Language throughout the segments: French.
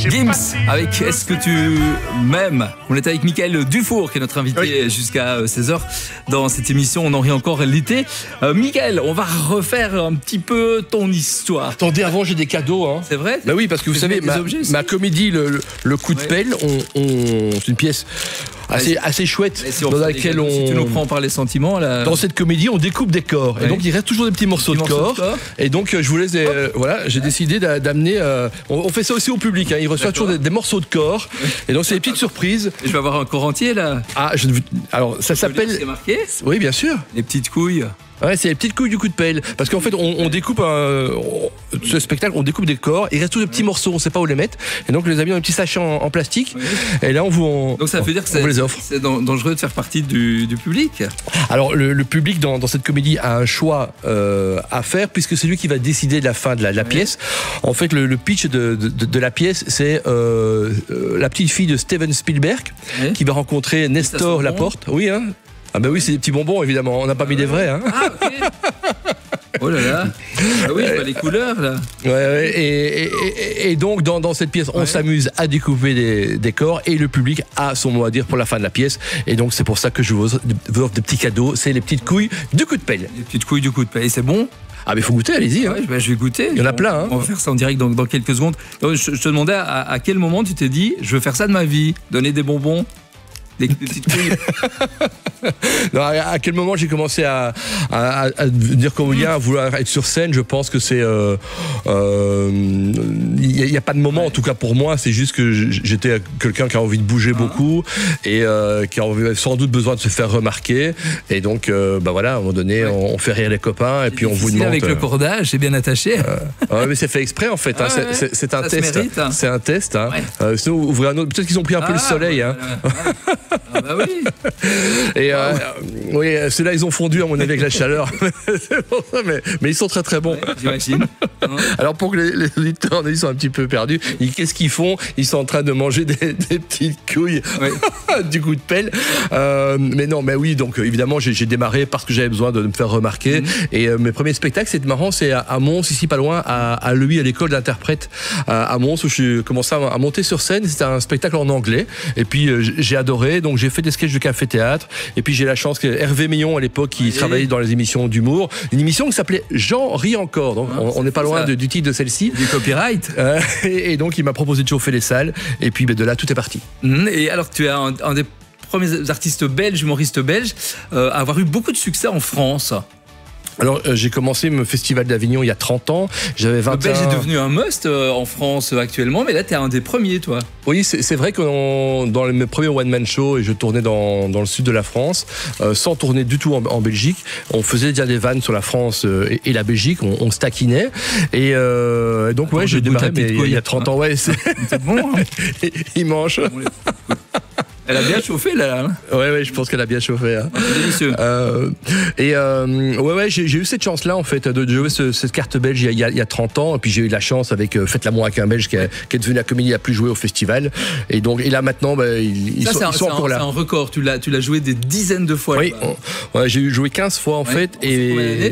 Gims avec Est-ce que tu m'aimes? On est avec Mickaël Dufour qui est notre invité jusqu'à 16h dans cette émission. On en rit encore l'été. Mickaël, on va refaire un petit peu ton histoire. Attendez, avant j'ai des cadeaux. Hein. C'est vrai? Bah oui, parce que vous savez, ma comédie, le coup de pelle, c'est une pièce assez chouette dans laquelle si tu nous prends par les sentiments là... Dans cette comédie on découpe des corps et donc il reste toujours des petits morceaux de corps et donc je vous laisse voilà, j'ai décidé d'amener on fait ça aussi au public hein. Il reçoit toujours des morceaux de corps et donc c'est des petites surprises. Et je vais avoir un corps entier là. Alors ça s'appelle, c'est marqué? Oui bien sûr, les petites couilles. Ouais, c'est les petites couilles du coup de pelle. Parce qu'en fait, on découpe ce spectacle, on découpe des corps. Il reste tous des petits morceaux, on sait pas où les mettre. Et donc, on les a mis dans un petit sachet en plastique. Oui. Et là, donc, ça veut dire que c'est dangereux de faire partie du public. Alors, le public dans cette comédie a un choix à faire, puisque c'est lui qui va décider de la fin de la pièce. En fait, le pitch de la pièce, c'est la petite fille de Steven Spielberg qui va rencontrer Nestor Laporte. Oui, hein. Ah ben oui, c'est des petits bonbons évidemment, on n'a pas mis des vrais hein. Ah ok. Oh là là. Ah oui, les couleurs là. Ouais, et donc dans cette pièce, on s'amuse à découper des corps et le public a son mot à dire pour la fin de la pièce. Et donc c'est pour ça que je vous offre des petits cadeaux, c'est les petites couilles du coup de pelle. Les petites couilles du coup de pelle, et c'est bon? Ah mais il faut goûter, allez-y. Hein. Ouais, je vais goûter. Il y en a plein. Hein. On va faire ça en direct dans quelques secondes. Je te demandais à quel moment tu t'es dit, je veux faire ça de ma vie, donner des bonbons. Des petites couilles. Non, à quel moment j'ai commencé à devenir comédien, à vouloir être sur scène? Je pense que c'est il n'y a pas de moment en tout cas pour moi, c'est juste que j'étais quelqu'un qui a envie de bouger beaucoup et qui a sans doute besoin de se faire remarquer et donc voilà, à un moment donné on fait rire les copains et puis on vous demande avec le cordage, c'est bien attaché. Mais c'est fait exprès en fait, c'est un test. C'est un test hein. Sinon ouvrez un autre, peut-être qu'ils ont pris un peu le soleil hein. Ah bah oui. Et oui, ceux-là ils ont fondu à mon avis avec la chaleur. C'est pour ça, mais ils sont très très bons. Ouais, j'imagine. Alors pour que les auditeurs ils sont un petit peu perdus, qu'est-ce qu'ils font? Ils sont en train de manger des petites couilles du coup de pelle. Mais non, mais oui, donc évidemment j'ai démarré parce que j'avais besoin de me faire remarquer. Et mes premiers spectacles, c'est marrant, c'est à Mons, ici pas loin, à l'école d'interprète à Mons où je commençais à monter sur scène. C'était un spectacle en anglais. Et puis j'ai adoré. Donc j'ai fait des sketchs de café-théâtre et puis j'ai la chance que Hervé Meillon à l'époque qui travaillait dans les émissions d'humour, une émission qui s'appelait Jean rit encore, donc on n'est pas loin du titre de celle-ci, du copyright et donc il m'a proposé de chauffer les salles et puis de là tout est parti. Et alors tu es un des premiers artistes belges, humoristes belges à avoir eu beaucoup de succès en France. Alors j'ai commencé mon festival d'Avignon il y a 30 ans, j'avais 21 ans. Le Belge est devenu un must en France actuellement, mais là tu es un des premiers toi. Oui, c'est vrai que dans mes premiers one-man shows, et je tournais dans le sud de la France, sans tourner du tout en Belgique, on faisait déjà des vannes sur la France et la Belgique, on se taquinait. Et donc ouais, j'ai démarré il y a 30 ans. Ouais, c'est bon. Hein. Il mange. Elle a bien chauffé là. Hein. Ouais, je pense qu'elle a bien chauffé. Hein. Délicieux. J'ai eu cette chance-là en fait de jouer cette carte belge il y a 30 ans. Et puis j'ai eu la chance avec Faites l'amour avec un Belge qui est devenu la comédie la plus jouée au festival. Et donc là maintenant, ils sont encore là. C'est un record. Tu l'as joué des dizaines de fois. Oui. J'ai joué 15 fois en fait et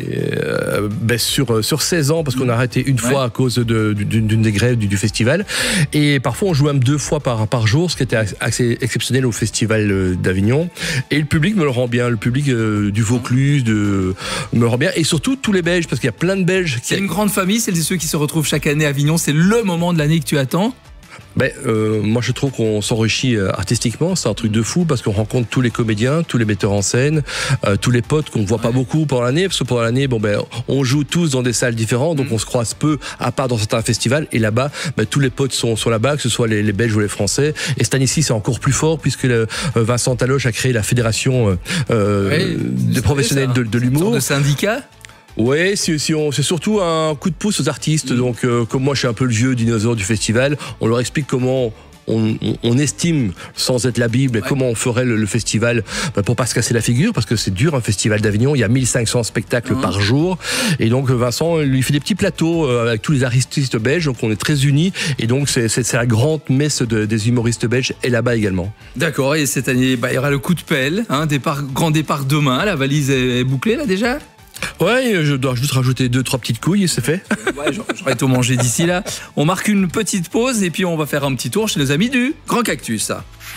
sur 16 ans parce qu'on a arrêté une fois à cause d'une des grèves du festival. Et parfois on jouait même 2 fois par jour, ce qui était assez exceptionnel au festival d'Avignon et le public me le rend bien, le public du Vaucluse me le rend bien et surtout tous les Belges parce qu'il y a plein de Belges. C'est une grande famille, c'est ceux qui se retrouvent chaque année à Avignon, c'est le moment de l'année que tu attends. Moi je trouve qu'on s'enrichit artistiquement, c'est un truc de fou parce qu'on rencontre tous les comédiens, tous les metteurs en scène, tous les potes qu'on ne voit pas beaucoup pendant l'année parce que pendant l'année on joue tous dans des salles différentes donc on se croise peu à part dans certains festivals et là-bas tous les potes sont là-bas, que ce soit les Belges ou les Français et cette année-ci c'est encore plus fort puisque Vincent Taloche a créé la fédération des professionnels de l'humour. Une sorte de syndicat. Oui, c'est surtout un coup de pouce aux artistes. Donc, comme moi, je suis un peu le vieux dinosaure du festival, on leur explique comment on estime, sans être la Bible, comment on ferait le festival pour pas se casser la figure, parce que c'est dur un festival d'Avignon, il y a 1500 spectacles par jour, et donc Vincent lui fait des petits plateaux avec tous les artistes belges, donc on est très unis, et donc c'est la grande messe des humoristes belges, et là-bas également. D'accord, et cette année, il y aura le coup de pelle, grand départ demain, la valise est bouclée là déjà ? Ouais, je dois juste rajouter 2-3 petites couilles et c'est fait. Ouais, j'aurais tout mangé d'ici là. On marque une petite pause et puis on va faire un petit tour chez nos amis du Grand Cactus.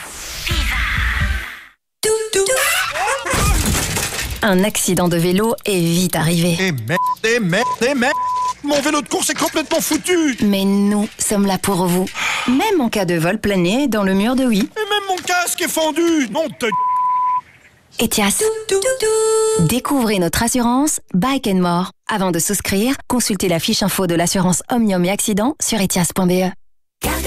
Un accident de vélo est vite arrivé. Et merde. Mon vélo de course est complètement foutu. Mais nous sommes là pour vous. Même en cas de vol plané dans le mur de oui. Et même mon casque est fendu. Non, Etias. Découvrez notre assurance Bike and More. Avant de souscrire, consultez la fiche info de l'assurance Omnium et Accident sur etias.be.